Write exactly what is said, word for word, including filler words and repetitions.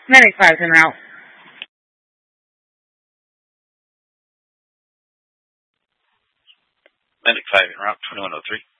Medic five is en route. Medic five en route, twenty-one oh three.